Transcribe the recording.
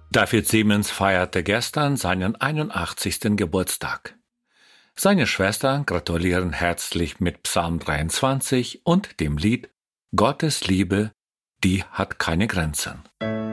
David Siemens feierte gestern seinen 81. Geburtstag. Seine Schwestern gratulieren herzlich mit Psalm 23 und dem Lied Gottes Liebe, die hat keine Grenzen.